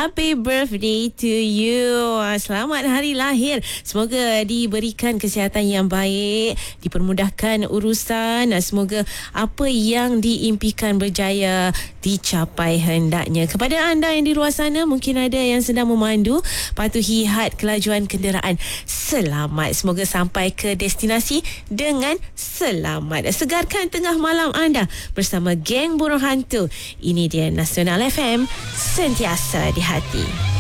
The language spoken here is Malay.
Happy birthday to you. Selamat hari lahir. Semoga diberikan kesihatan yang baik, dipermudahkan urusan. Semoga apa yang diimpikan berjaya dicapai hendaknya. Kepada anda yang di luar sana, mungkin ada yang sedang memandu, patuhi had kelajuan kenderaan selamat. Semoga sampai ke destinasi dengan selamat. Segarkan tengah malam anda bersama geng burung hantu. Ini dia Nasional FM, sentiasa di hati.